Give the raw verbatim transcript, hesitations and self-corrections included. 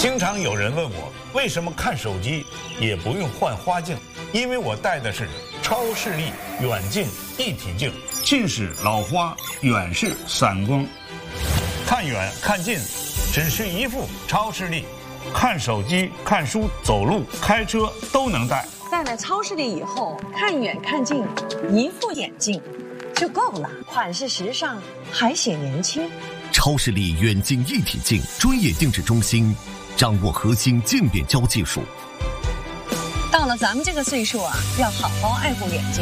经常有人问我，为什么看手机也不用换花镜？因为我戴的是超视力远近一体镜，近视老花，远视散光，看远看近只是一副超视力，看手机、看书、走路、开车都能戴。 戴了超视力以后，看远看近，一副眼镜就够了，款式时尚，还显年轻。 超视力远近一体镜专业定制中心，掌握核心渐变焦技术。 到了咱们这个岁数啊，要好好爱护眼睛。